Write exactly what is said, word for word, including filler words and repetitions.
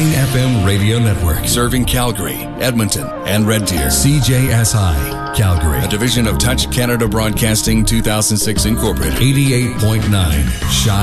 Shine F M Radio Network. Serving Calgary, Edmonton, and Red Deer. C J S I, Calgary. A division of Touch Canada Broadcasting two thousand six Incorporated. eighty-eight point nine Shine